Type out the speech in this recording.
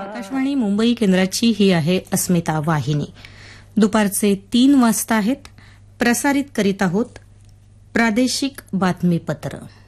आकाशवाणी मुंबई केंद्राची ही आहे अस्मिता वाहिनी. दुपारचे 3 वाजता आहेत. प्रसारित करीत आहोत प्रादेशिक बातमीपत्र.